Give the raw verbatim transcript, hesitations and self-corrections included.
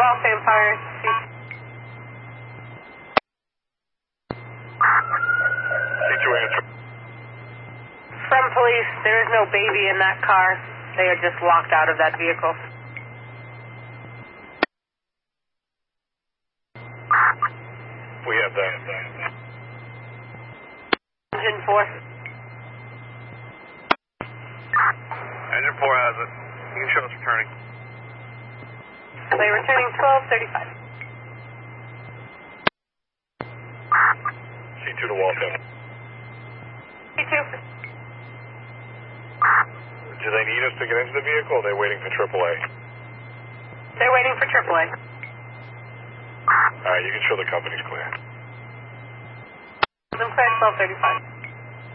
Golf Empire. C two answer. From police, there is no baby in that car. They are just locked out of that vehicle. We have that. Engine four. Engine four has it. You can show us returning. They returning twelve thirty-five. C two to Waltham. C two. Do they need us to get into the vehicle, or are they waiting for triple A? They're waiting for triple A. Alright, you can show the company's clear. I'm clear twelve thirty-five.